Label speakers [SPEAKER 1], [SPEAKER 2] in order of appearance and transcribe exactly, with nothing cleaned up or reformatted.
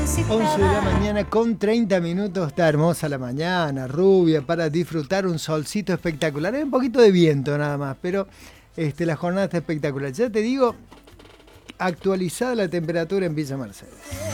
[SPEAKER 1] once de la mañana con treinta minutos, está hermosa la mañana, rubia, para disfrutar un solcito espectacular. Hay un poquito de viento nada más, pero este, la jornada está espectacular. Ya te digo, actualizada la temperatura en Villa Mercedes.